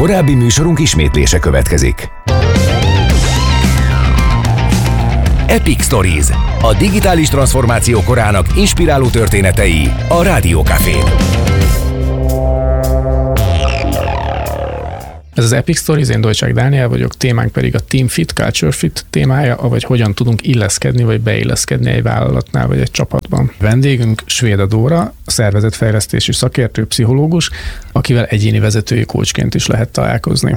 Korábbi műsorunk ismétlése következik. Epic Stories. A digitális transformáció korának inspiráló történetei a Rádió Cafén. Ez az Epic Stories, én Dolcsák Dániel vagyok, témánk pedig a Team Fit, Culture Fit témája, avagy hogyan tudunk illeszkedni, vagy beilleszkedni egy vállalatnál, vagy egy csapatban. Vendégünk Svéda Dóra, szervezetfejlesztési szakértő, pszichológus, akivel egyéni vezetői coachként is lehet találkozni.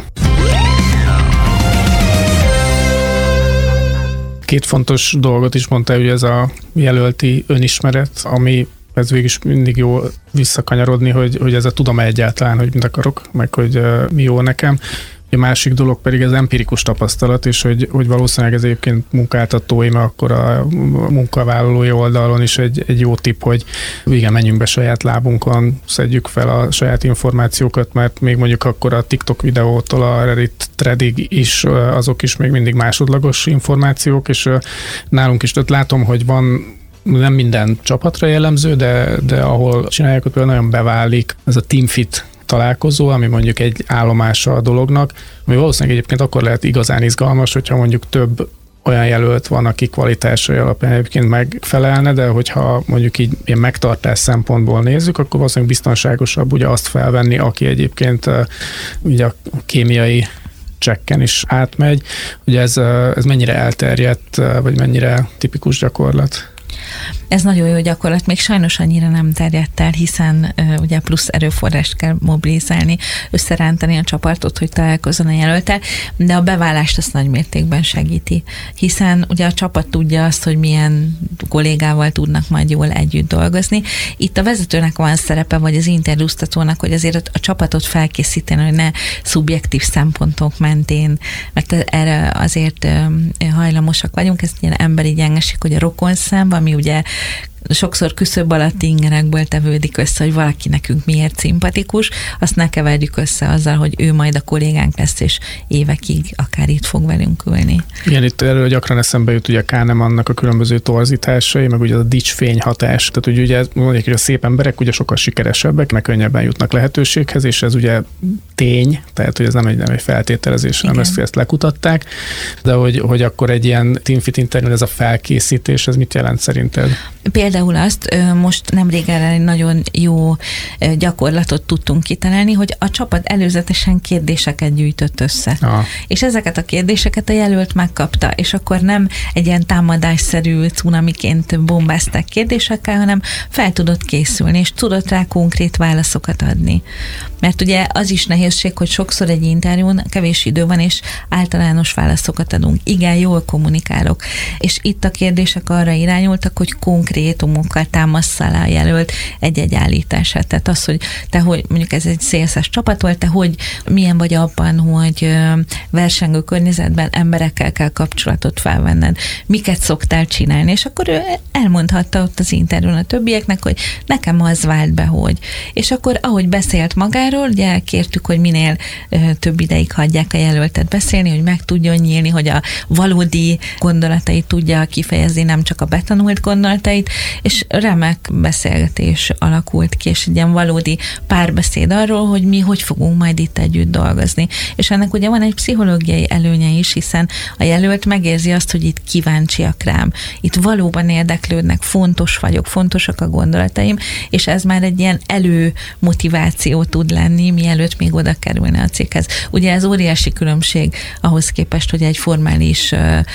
Két fontos dolgot is mondta, hogy ez a jelölti önismeret, ami ez végig is mindig jó visszakanyarodni, hogy ez a tudom egyáltalán, hogy mit akarok, meg hogy mi jó nekem. A másik dolog pedig az empirikus tapasztalat, és hogy valószínűleg ez egyébként munkáltatói, mert akkor a munkavállalói oldalon is egy jó tipp, hogy igen, menjünk be saját lábunkon, szedjük fel a saját információkat, mert még mondjuk akkor a TikTok videótól a Reddit threadig is, azok is még mindig másodlagos információk, és nálunk is látom, hogy van nem minden csapatra jellemző, de ahol csinálják, ott például nagyon beválik ez a Team Fit találkozó, ami mondjuk egy állomása a dolognak, ami valószínűleg egyébként akkor lehet igazán izgalmas, hogyha mondjuk több olyan jelölt van, aki kvalitásai alapján egyébként megfelelne, de hogyha mondjuk így ilyen megtartás szempontból nézzük, akkor valószínűleg biztonságosabb ugye azt felvenni, aki egyébként ugye a kémiai csekken is átmegy. Ugye ez mennyire elterjedt, vagy mennyire tipikus gyakorlat? Ez nagyon jó gyakorlat, még sajnos annyira nem terjedt el, hiszen ugye plusz erőforrást kell mobilizálni, összerántani a csapatot, hogy találkozzon a jelölttel, de a beválást azt nagy mértékben segíti, hiszen ugye a csapat tudja azt, hogy milyen kollégával tudnak majd jól együtt dolgozni. Itt a vezetőnek van szerepe, vagy az interjúztatónak, hogy azért a csapatot felkészíteni, hogy ne szubjektív szempontok mentén, mert erre azért hajlamosak vagyunk, ez ilyen emberi gyengeség, hogy a rokonszem, ami ugye sokszor küszöb alatti ingerekből tevődik össze, hogy valaki nekünk miért szimpatikus, azt ne keverjük össze azzal, hogy ő majd a kollégánk lesz, és évekig akár itt fog velünk ülni. Igen, itt erről gyakran eszembe jut ugye Kahnemannak a különböző torzításai, meg ugye a dicsfény hatás. Tehát ugye mondjuk, hogy a szép emberek ugye sokkal sikeresebbek, meg könnyebben jutnak lehetőséghez, és ez ugye tény, tehát hogy ez nem egy feltételezés, nem ezt lekutatták, de hogy akkor egy ilyen Team Fit interjú, ez a felkészítés, ez mit jelent szerinted? Például azt, most nemrég egy nagyon jó gyakorlatot tudtunk kitalálni, hogy a csapat előzetesen kérdéseket gyűjtött össze. És ezeket a kérdéseket a jelölt megkapta, és akkor nem egy ilyen támadásszerű cunamiként bombázták kérdésekkel, hanem fel tudott készülni, és tudott rá konkrét válaszokat adni. Mert ugye az is nehézség, hogy sokszor egy interjún kevés idő van, és általános válaszokat adunk. Igen, jól kommunikálok. És itt a kérdések arra irányultak, hogy konkrétumokkal támassza alá a jelölt egy-egy állítását. Tehát az, hogy te, hogy mondjuk ez egy CSS csapat volt, te hogy milyen vagy abban, hogy versengő környezetben emberekkel kell kapcsolatot felvenned. Miket szoktál csinálni? És akkor ő elmondhatta ott az interjún a többieknek, hogy nekem az vált be, hogy. És akkor ahogy beszélt magáról, ugye kértük, hogy minél több ideig hagyják a jelöltet beszélni, hogy meg tudjon nyílni, hogy a valódi gondolatait tudja kifejezni, nem csak a betanult gondolatait, és remek beszélgetés alakult ki, és egy ilyen valódi párbeszéd arról, hogy mi hogy fogunk majd itt együtt dolgozni. És ennek ugye van egy pszichológiai előnye is, hiszen a jelölt megérzi azt, hogy itt kíváncsiak rám, itt valóban érdeklődnek, fontos vagyok, fontosak a gondolataim, és ez már egy ilyen előmotiváció tud lenni, mielőtt még oda kerülne a céghez. Ugye ez óriási különbség ahhoz képest, hogy egy formális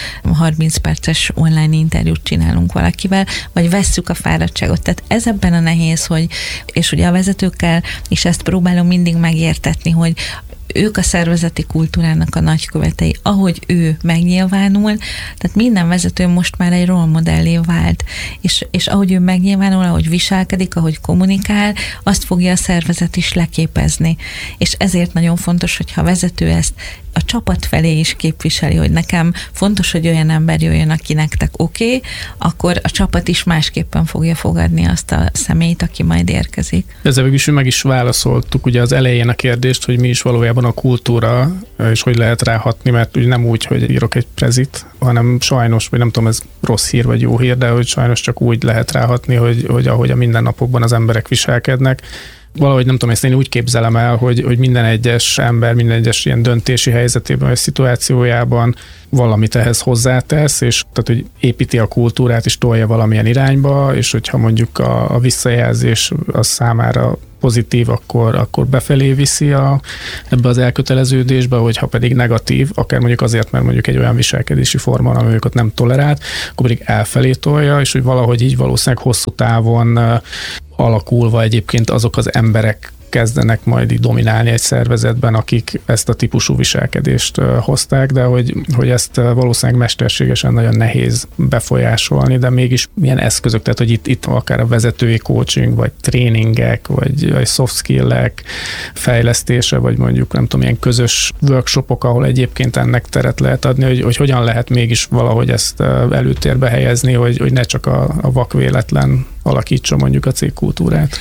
30 perces online interjút csinálunk valakivel, vagy vesszük a fáradtságot. Tehát ez ebben a nehéz, hogy, és ugye a vezetőkkel is ezt próbálom mindig megértetni, hogy ők a szervezeti kultúrának a nagykövetei, ahogy ő megnyilvánul, tehát minden vezető most már egy rollmodellé vált, és ahogy ő megnyilvánul, ahogy viselkedik, ahogy kommunikál, azt fogja a szervezet is leképezni. És ezért nagyon fontos, hogyha a vezető ezt a csapat felé is képviseli, hogy nekem fontos, hogy olyan ember jöjjön, aki nektek oké, akkor a csapat is másképpen fogja fogadni azt a személyt, aki majd érkezik. Ezzel végül is meg is válaszoltuk ugye az elején a kérdést, hogy mi is valójában a kultúra, és hogy lehet ráhatni, mert ugye nem úgy, hogy írok egy prezit, hanem sajnos, vagy nem tudom, ez rossz hír vagy jó hír, de hogy sajnos csak úgy lehet ráhatni, hogy ahogy a mindennapokban az emberek viselkednek, valahogy nem tudom, ezt én úgy képzelem el, hogy minden egyes ember, minden egyes ilyen döntési helyzetében, vagy szituációjában valamit ehhez hozzátesz, és tehát, hogy építi a kultúrát, és tolja valamilyen irányba, és hogyha mondjuk a visszajelzés az számára pozitív, akkor befelé viszi ebbe az elköteleződésbe, hogyha pedig negatív, akár mondjuk azért, mert mondjuk egy olyan viselkedési forma, ami őket nem tolerált, akkor pedig elfelé tolja, és hogy valahogy így valószínűleg hosszú távon alakulva egyébként azok az emberek kezdenek majd így dominálni egy szervezetben, akik ezt a típusú viselkedést hozták, de hogy ezt valószínűleg mesterségesen nagyon nehéz befolyásolni, de mégis milyen eszközök, tehát hogy itt akár a vezetői coaching, vagy tréningek, vagy soft skill-ek fejlesztése, vagy mondjuk nem tudom, ilyen közös workshopok, ahol egyébként ennek teret lehet adni, hogy hogyan lehet mégis valahogy ezt előtérbe helyezni, hogy ne csak a vakvéletlen alakítsa mondjuk a cégkultúrát.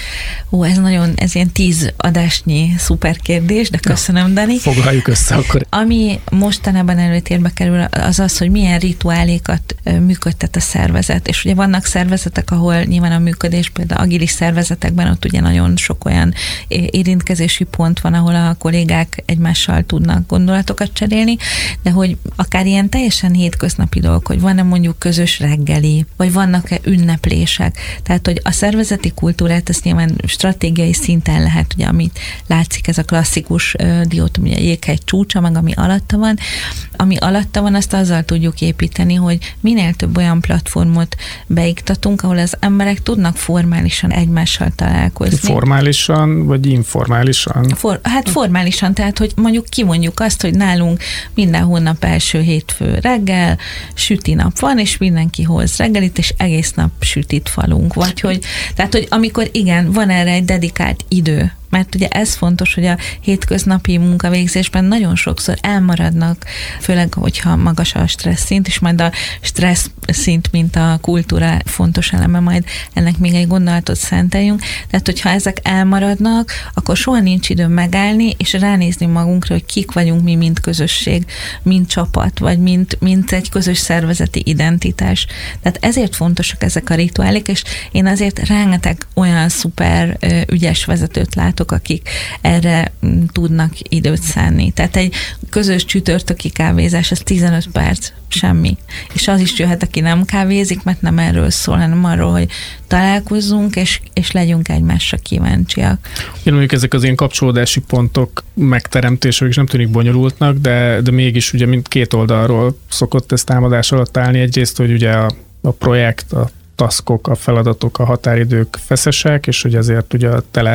Ez ilyen 10 adásnyi szuper kérdés, de köszönöm, Dani. Foglaljuk össze akkor. Ami mostanában előtérbe kerül, az, hogy milyen rituálékat működtet a szervezet. És ugye vannak szervezetek, ahol nyilván a működés, például agilis szervezetekben ott ugye nagyon sok olyan érintkezési pont van, ahol a kollégák egymással tudnak gondolatokat cserélni, de hogy akár ilyen teljesen hétköznapi dolgok, hogy van-e mondjuk közös reggeli, vagy vannak-e ünneplések. Tehát, hogy a szervezeti kultúrát ezt nyilván stratégiai szinten lehet, ugye, amit látszik, ez a klasszikus diótom, ugye a jéghegy csúcsa, meg ami alatta van. Ami alatta van, azt azzal tudjuk építeni, hogy minél több olyan platformot beiktatunk, ahol az emberek tudnak formálisan egymással találkozni. Formálisan, vagy informálisan? Formálisan, tehát, hogy mondjuk kimondjuk azt, hogy nálunk minden hónap első hétfő reggel süti nap van, és mindenki hoz reggelit, és egész nap sütit falunk. Vagy hogy, tehát, hogy amikor igen, van erre egy dedikált idő, mert ugye ez fontos, hogy a hétköznapi munkavégzésben nagyon sokszor elmaradnak, főleg, hogyha magas a stressz szint, és majd a stressz szint, mint a kultúra fontos eleme, majd ennek még egy gondolatot szenteljünk. Tehát, hogyha ezek elmaradnak, akkor soha nincs idő megállni, és ránézni magunkra, hogy kik vagyunk mi, mint közösség, mint csapat, vagy mint egy közös szervezeti identitás. Tehát ezért fontosak ezek a rituálék, és én azért rengeteg olyan szuper ügyes vezetőt látok, akik erre tudnak időt szánni. Tehát egy közös csütörtöki kávézás, az 15 perc, semmi. És az is jöhet, aki nem kávézik, mert nem erről szól, hanem arról, hogy találkozzunk, és legyünk egymásra kíváncsiak. Én mondjuk ezek az ilyen kapcsolódási pontok megteremtése is nem tűnik bonyolultnak, de mégis ugye mind két oldalról szokott ez támadás alatt állni. Egyrészt, hogy ugye a projekt, a taskok, a feladatok, a határidők feszesek, és hogy azért ugye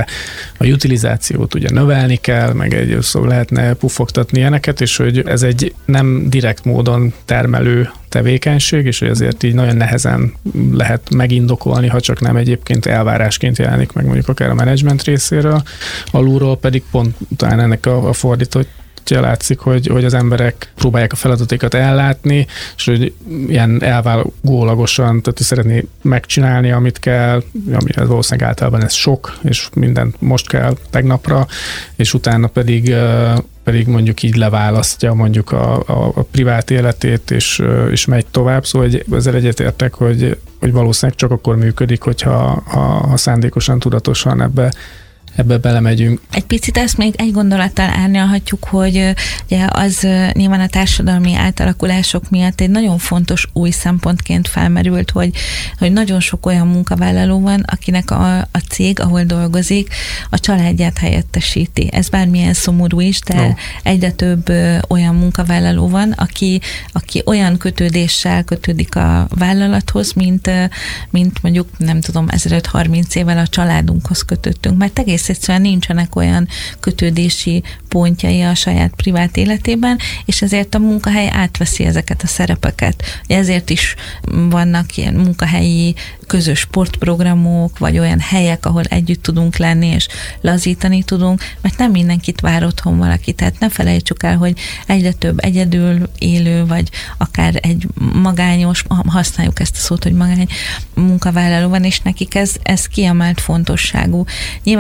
a utilizációt ugye növelni kell, meg egy szó lehetne pufogtatni ilyeneket, és hogy ez egy nem direkt módon termelő tevékenység, és hogy azért így nagyon nehezen lehet megindokolni, ha csak nem egyébként elvárásként jelenik meg mondjuk akár a menedzsment részéről, alulról pedig pont talán ennek a fordított látszik, hogy az emberek próbálják a feladatokat ellátni, és hogy ilyen elvágólagosan, tehát szeretné megcsinálni, amit kell, ami valószínűleg általában ez sok, és mindent most kell tegnapra, és utána pedig mondjuk így leválasztja mondjuk a privát életét, és megy tovább. Szóval ezzel egyetértek, hogy valószínűleg csak akkor működik, hogyha szándékosan, tudatosan ebbe belemegyünk. Egy picit ezt még egy gondolattal árnyalhatjuk, hogy ugye az nyilván a társadalmi átalakulások miatt egy nagyon fontos új szempontként felmerült, hogy nagyon sok olyan munkavállaló van, akinek a cég, ahol dolgozik, a családját helyettesíti. Ez bármilyen szomorú is, de egyre több olyan munkavállaló van, aki olyan kötődéssel kötődik a vállalathoz, mint mondjuk, nem tudom, 15-30 évvel a családunkhoz kötöttünk, mert egész egyszerűen nincsenek olyan kötődési pontjai a saját privát életében, és ezért a munkahely átveszi ezeket a szerepeket. Ezért is vannak ilyen munkahelyi közös sportprogramok, vagy olyan helyek, ahol együtt tudunk lenni, és lazítani tudunk, mert nem mindenkit vár otthon valaki. Tehát ne felejtsük el, hogy egyre több egyedül élő, vagy akár egy magányos, használjuk ezt a szót, hogy magány munkavállaló van, és nekik ez kiemelt fontosságú. Nyilván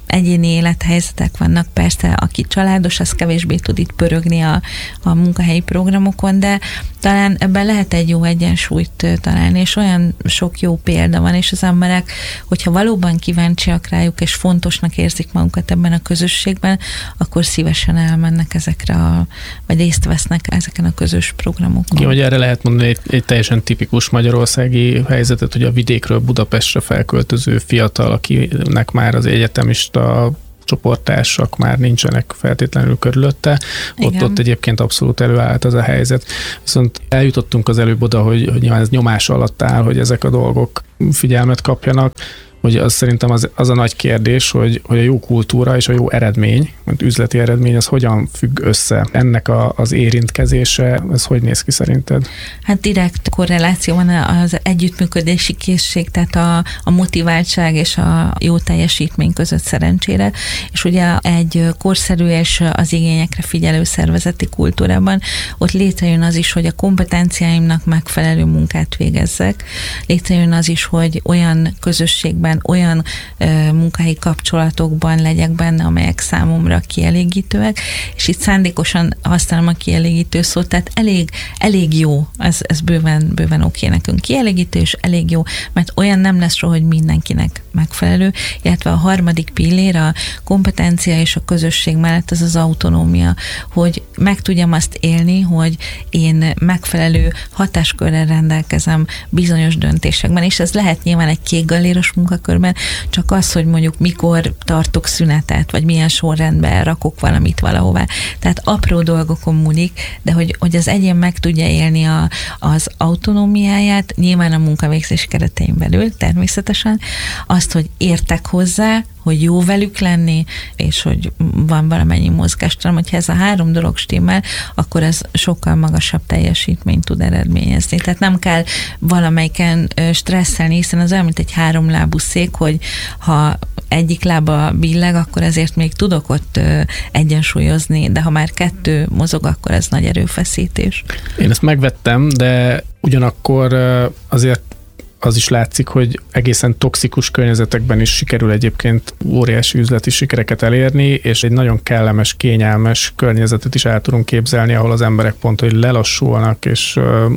egyéni élethelyzetek vannak, persze, aki családos, az kevésbé tud itt pörögni a munkahelyi programokon, de talán ebben lehet egy jó egyensúlyt találni, és olyan sok jó példa van, és az emberek, hogyha valóban kíváncsiak rájuk, és fontosnak érzik magukat ebben a közösségben, akkor szívesen elmennek ezekre, vagy részt vesznek ezeken a közös programokon. Igen, hogy erre lehet mondani egy teljesen tipikus magyarországi helyzetet, hogy a vidékről Budapestre felköltöző fiatal, akinek már az egyetemista csoporttársak már nincsenek feltétlenül körülötte. Ott egyébként abszolút előállt az a helyzet. Viszont eljutottunk az előbb oda, hogy nyilván ez nyomás alatt áll, hogy ezek a dolgok figyelmet kapjanak, hogy az szerintem az a nagy kérdés, hogy a jó kultúra és a jó eredmény, mint üzleti eredmény, az hogyan függ össze. Ennek az érintkezése, ez hogy néz ki szerinted? Hát direkt korreláció van az együttműködési készség, tehát a motiváltság és a jó teljesítmény között szerencsére, és ugye egy korszerű és az igényekre figyelő szervezeti kultúrában ott létrejön az is, hogy a kompetenciáimnak megfelelő munkát végezzek, létrejön az is, hogy olyan közösségben, olyan munkahelyi kapcsolatokban legyek benne, amelyek számomra kielégítőek, és itt szándékosan használom a kielégítő szót, tehát elég jó, ez bőven oké nekünk, kielégítő és elég jó, mert olyan nem lesz soha, hogy mindenkinek megfelelő, illetve a harmadik pillér, a kompetencia és a közösség mellett az autonómia, hogy meg tudjam azt élni, hogy én megfelelő hatáskörrel rendelkezem bizonyos döntésekben, és ez lehet nyilván egy kékgalléros munkakörben, csak az, hogy mondjuk mikor tartok szünetet, vagy milyen sorrendben rakok valamit valahová. Tehát apró dolgokon múlik, de hogy az egyén meg tudja élni az autonómiáját, nyilván a munkavégzés keretein belül természetesen, azt, hogy értek hozzá, hogy jó velük lenni, és hogy van valamennyi mozgástalan, hogyha ez a három dolog stimmel, akkor ez sokkal magasabb teljesítményt tud eredményezni. Tehát nem kell valamelyiken stresszelni, hiszen az olyan, mint egy háromlábú szék, hogy ha egyik lába billeg, akkor ezért még tudok ott egyensúlyozni, de ha már kettő mozog, akkor ez nagy erőfeszítés. Én ezt megvettem, de ugyanakkor azért az is látszik, hogy egészen toxikus környezetekben is sikerül egyébként óriási üzleti sikereket elérni, és egy nagyon kellemes, kényelmes környezetet is el tudunk képzelni, ahol az emberek pont, hogy lelassulnak, és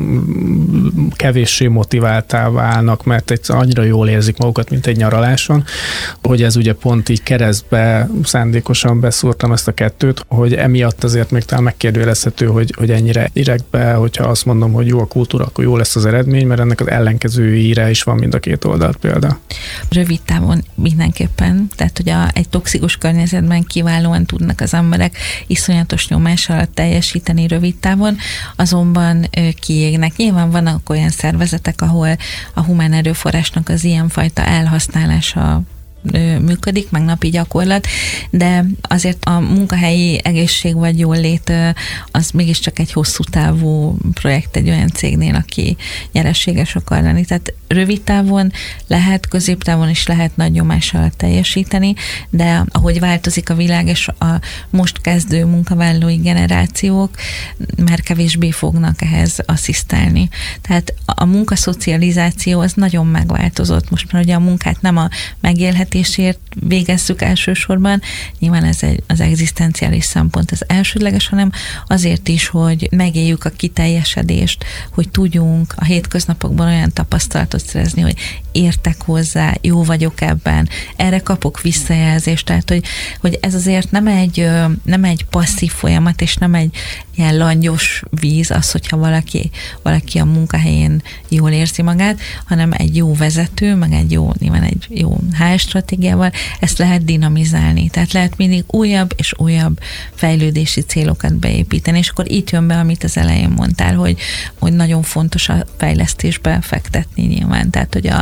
kevéssé motiváltá válnak, mert annyira jól érzik magukat, mint egy nyaraláson, hogy ez ugye pont így keresztbe szándékosan beszúrtam ezt a kettőt, hogy emiatt azért még talán megkérdőjelezhető, hogy ennyire direktbe, hogyha azt mondom, hogy jó a kultúra, akkor jó lesz az eredmény, mert ennek az ellenkezői is van mind a két oldalt példa. Rövid távon mindenképpen, tehát hogy egy toxikus környezetben kiválóan tudnak az emberek iszonyatos nyomás alatt teljesíteni rövid távon, azonban kiégnek. Nyilván vannak olyan szervezetek, ahol a humán erőforrásnak az ilyenfajta elhasználása működik, meg napi gyakorlat, de azért a munkahelyi egészség vagy jólét az mégiscsak egy hosszú távú projekt egy olyan cégnél, aki nyereséges akar lenni. Tehát rövid távon lehet, középtávon is lehet nagy nyomás alatt teljesíteni, de ahogy változik a világ, és a most kezdő munkavállalói generációk már kevésbé fognak ehhez asszisztálni. Tehát a munkaszocializáció az nagyon megváltozott. Most már ugye a munkát nem a megélhetésért végezzük elsősorban, nyilván ez az egzisztenciális szempont az elsődleges, hanem azért is, hogy megéljük a kiteljesedést, hogy tudjunk a hétköznapokban olyan tapasztalatot szerezni, hogy értek hozzá, jó vagyok ebben, erre kapok visszajelzést, tehát hogy ez azért nem egy passzív folyamat, és nem egy ilyen langyos víz az, hogyha valaki a munkahelyén jól érzi magát, hanem egy jó vezető, meg nyilván egy jó HR stratégiával ezt lehet dinamizálni. Tehát lehet mindig újabb és újabb fejlődési célokat beépíteni, és akkor itt jön be, amit az elején mondtál, hogy nagyon fontos a fejlesztésbe fektetni nyilván. Tehát, hogy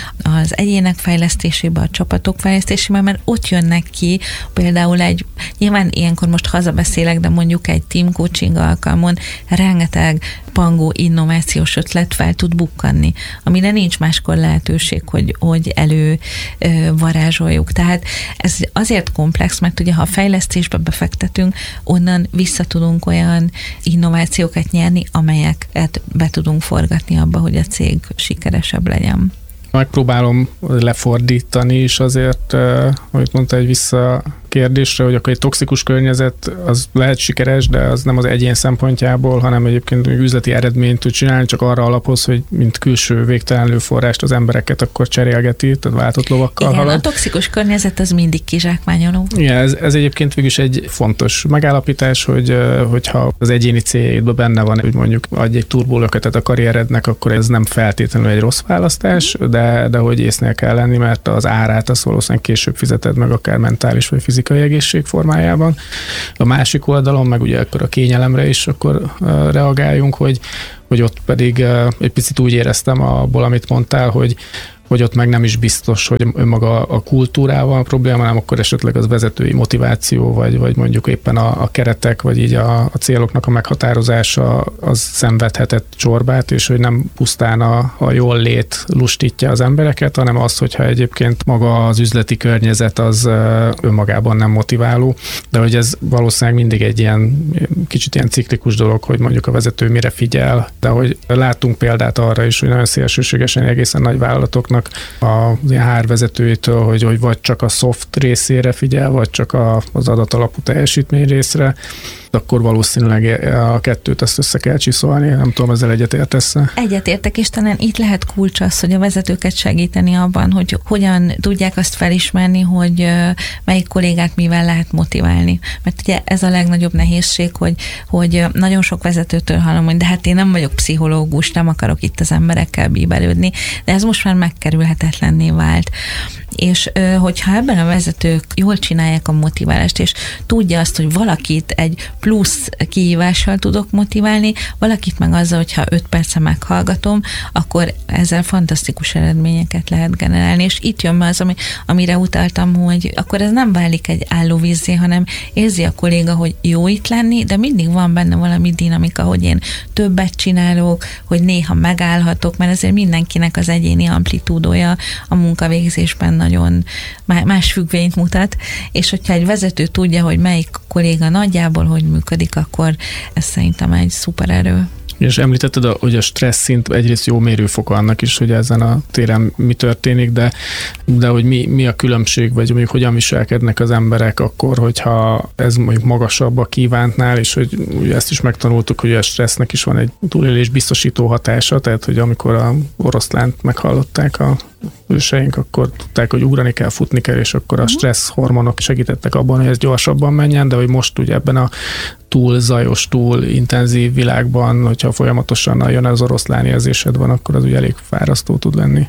az egyének fejlesztésébe, a csapatok fejlesztésébe, mert ott jönnek ki például nyilván ilyenkor most hazabeszélek, de mondjuk egy team coaching alkalmon rengeteg pangó innovációs ötlet fel tud bukkanni, amire nincs máskor lehetőség, hogy elővarázsoljuk. Tehát ez azért komplex, mert ugye ha a fejlesztésbe befektetünk, onnan vissza tudunk olyan innovációkat nyerni, amelyeket be tudunk forgatni abba, hogy a cég sikeresebb legyen. Megpróbálom lefordítani is azért, amit mondta egy kérdésre, hogy akkor egy toxikus környezet az lehet sikeres, de az nem az egyén szempontjából, hanem egyébként üzleti eredményt tud csinálni, csak arra alapoz, hogy mint külső végtelenlő forrást az embereket akkor cserélgeti, tehát váltott lovakkal halad. Igen, a toxikus környezet az mindig kizsákmányoló. Igen, ez egyébként végülis egy fontos megállapítás, hogyha az egyéni céljaidban benne van, hogy mondjuk adj egy turbólöketet a karrierednek, akkor ez nem feltétlenül egy rossz választás, de hogy észnél kell lenni, mert az árát azt valószínűleg később fizeted meg, akár mentális vagy fizikai egészség formájában. A másik oldalon, meg ugye akkor a kényelemre is akkor reagáljunk, hogy ott pedig egy picit úgy éreztem abból, amit mondtál, hogy ott meg nem is biztos, hogy önmaga a kultúrával a probléma, hanem akkor esetleg az vezetői motiváció, vagy mondjuk éppen a keretek, vagy így a céloknak a meghatározása az szenvedhetett csorbát, és hogy nem pusztán a jól lét lustítja az embereket, hanem az, hogyha egyébként maga az üzleti környezet az önmagában nem motiváló, de hogy ez valószínűleg mindig egy ilyen kicsit ilyen ciklikus dolog, hogy mondjuk a vezető mire figyel, de hogy látunk példát arra is, hogy nagyon szélsőségesen egészen nagy vállalatoknak az ilyen HR vezetőitől, hogy vagy csak a soft részére figyel, vagy csak az adatalapú teljesítmény részre, akkor valószínűleg a kettőt ezt össze kell csiszolni. Nem tudom, ezzel egyetértesz-e? Egyetértek, és talán itt lehet kulcs az, hogy a vezetőket segíteni abban, hogy hogyan tudják azt felismerni, hogy melyik kollégát mivel lehet motiválni. Mert ugye ez a legnagyobb nehézség, hogy nagyon sok vezetőtől hallom, hogy de hát én nem vagyok pszichológus, nem akarok itt az emberekkel bíbelődni, de ez most már megkerülhetetlenné vált. És hogyha ebben a vezetők jól csinálják a motiválást, és tudja azt, hogy valakit egy plusz kihívással tudok motiválni, valakit meg azzal, hogyha 5 perce meghallgatom, akkor ezzel fantasztikus eredményeket lehet generálni, és itt jön be az, amire utaltam, hogy akkor ez nem válik egy állóvízzé, hanem érzi a kolléga, hogy jó itt lenni, de mindig van benne valami dinamika, hogy én többet csinálok, hogy néha megállhatok, mert azért mindenkinek az egyéni amplitúdója a munkavégzésben nagyon más függvényt mutat, és hogyha egy vezető tudja, hogy melyik kolléga nagyjából hogy működik, akkor ez szerintem egy szuper erő. És említetted, hogy a stressz szint egyrészt jó mérőfok annak is, hogy ezen a téren mi történik, de hogy mi a különbség, vagy mondjuk hogyan viselkednek az emberek akkor, hogyha ez mondjuk magasabb a kívántnál, és hogy ugye ezt is megtanultuk, hogy a stressznek is van egy túlélés biztosító hatása, tehát hogy amikor a oroszlánt meghallották a őseink, akkor tudták, hogy ugrani kell, futni kell, és akkor a stressz hormonok segítettek abban, hogy ez gyorsabban menjen, de hogy most ugye ebben a túl zajos, túl intenzív világban, hogyha folyamatosan jön az oroszlán érzésed van, akkor az ugye elég fárasztó tud lenni.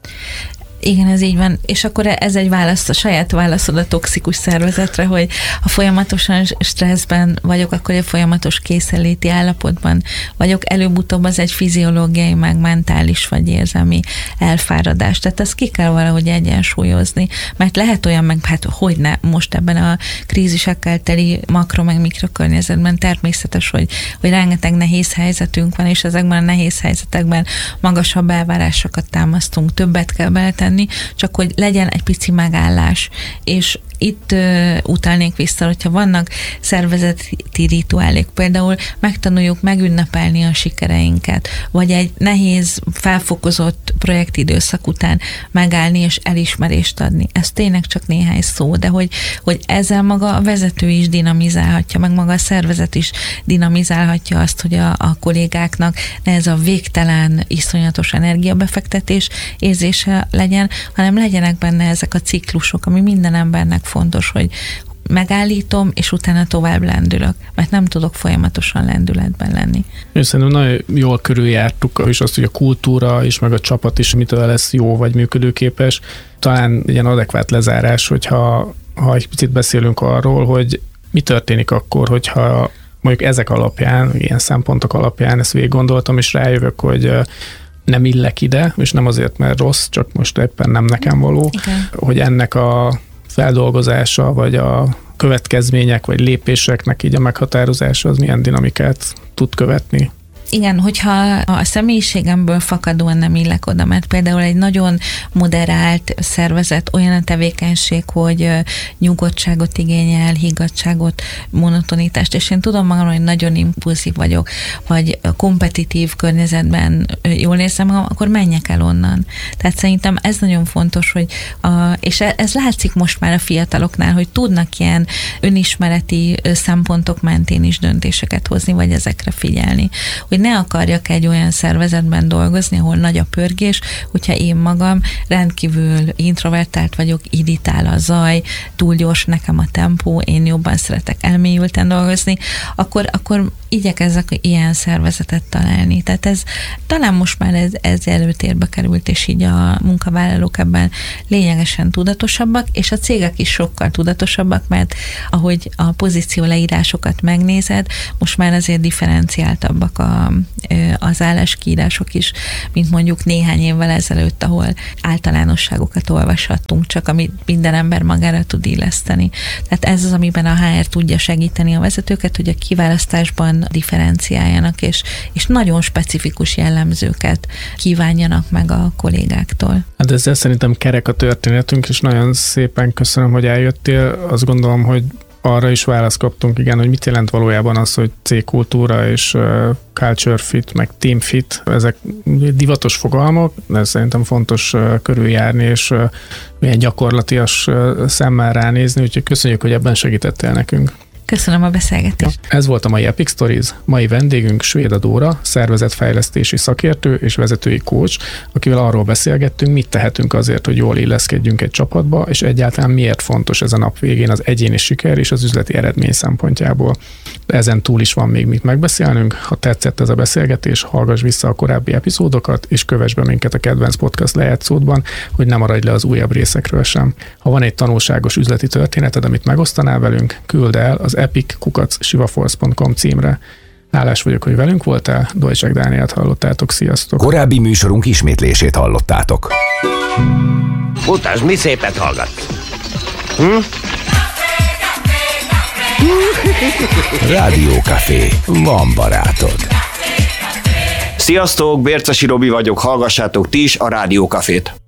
Igen, ez így van, és akkor ez egy válasz, a saját válaszod a toxikus szervezetre, hogy ha folyamatosan stresszben vagyok, akkor egy folyamatos készenléti állapotban vagyok, előbb-utóbb az egy fiziológiai, meg mentális vagy érzelmi elfáradás. Tehát ezt ki kell valahogy egyensúlyozni, mert lehet olyan, meg hát hogyne most ebben a krízisekkel teli makro- meg mikrokörnyezetben természetes, hogy rengeteg nehéz helyzetünk van, és ezekben a nehéz helyzetekben magasabb elvárásokat támasztunk, többet kell beletenni, csak hogy legyen egy pici megállás. És itt utalnék vissza, hogyha vannak szervezeti rituálék, például megtanuljuk megünnepelni a sikereinket, vagy egy nehéz, felfokozott projektidőszak után megállni és elismerést adni. Ez tényleg csak néhány szó, de hogy ezzel maga a vezető is dinamizálhatja, meg maga a szervezet is dinamizálhatja azt, hogy a kollégáknak ne ez a végtelen, iszonyatos energiabefektetés érzése legyen, hanem legyenek benne ezek a ciklusok, ami minden embernek fontos, hogy megállítom, és utána tovább lendülök, mert nem tudok folyamatosan lendületben lenni. Én szerintem nagyon jól körüljártuk, és azt, hogy a kultúra is, meg a csapat is mitől lesz jó, vagy működőképes. Talán ilyen adekvát lezárás, hogyha egy picit beszélünk arról, hogy mi történik akkor, hogyha mondjuk ezek alapján, ilyen szempontok alapján ezt végig gondoltam, és rájövök, hogy nem illek ide, és nem azért, mert rossz, csak most éppen nem nekem való, igen. Hogy ennek a feldolgozása, vagy a következmények, vagy lépéseknek így a meghatározása, az milyen dinamikát tud követni. Igen, hogyha a személyiségemből fakadóan nem illek oda, mert például egy nagyon moderált szervezet, olyan a tevékenység, hogy nyugodtságot igényel, higgadtságot, monotonitást, és én tudom magam, hogy nagyon impulzív vagyok, vagy kompetitív környezetben jól érzem magam, akkor menjek el onnan. Tehát szerintem ez nagyon fontos, hogy és ez látszik most már a fiataloknál, hogy tudnak ilyen önismereti szempontok mentén is döntéseket hozni, vagy ezekre figyelni. Hogy ne akarjak egy olyan szervezetben dolgozni, ahol nagy a pörgés, hogyha én magam rendkívül introvertált vagyok, irritál a zaj, túl gyors nekem a tempó, én jobban szeretek elmélyülten dolgozni, akkor igyekezzek ilyen szervezetet találni. Tehát ez talán most már ez előtérbe került, és így a munkavállalók ebben lényegesen tudatosabbak, és a cégek is sokkal tudatosabbak, mert ahogy a pozíció leírásokat megnézed, most már azért differenciáltabbak az álláskiírások is, mint mondjuk néhány évvel ezelőtt, ahol általánosságokat olvashattunk, csak amit minden ember magára tud illeszteni. Tehát ez az, amiben a HR tudja segíteni a vezetőket, hogy a kiválasztásban differenciáljanak, és nagyon specifikus jellemzőket kívánjanak meg a kollégáktól. Hát ezzel szerintem kerek a történetünk, és nagyon szépen köszönöm, hogy eljöttél. Azt gondolom, hogy arra is választ kaptunk, igen, hogy mit jelent valójában az, hogy cégkultúra és culture fit, meg team fit, ezek divatos fogalmak, de szerintem fontos körüljárni, és milyen gyakorlatias szemmel ránézni, úgyhogy köszönjük, hogy ebben segítettél nekünk. Köszönöm a beszélgetést. Ez volt a mai Epic Stories. Mai vendégünk Svéda Dóra, szervezetfejlesztési szakértő és vezetői coach, akivel arról beszélgettünk, mit tehetünk azért, hogy jól illeszkedjünk egy csapatba, és egyáltalán miért fontos ez a nap végén az egyéni siker és az üzleti eredmény szempontjából. Ezen túl is van még mit megbeszélnünk. Ha tetszett ez a beszélgetés, hallgass vissza a korábbi epizódokat, és kövess be minket a kedvenc podcast lejátszódban, hogy ne maradj le az újabb részekről sem. Ha van egy tanulságos üzleti történeted, amit megosztanál velünk, küld el az epic@sivaforce.com címre. Hálás vagyok, hogy velünk voltál, Dojcsák Dánielt hallottátok, sziasztok! Korábbi műsorunk ismétlését hallottátok. Mutasd, mi szépet hallgatsz. Rádió Café. Van barátod. Sziasztok, Bércesi Robi vagyok, hallgassátok ti is a Rádió Cafét.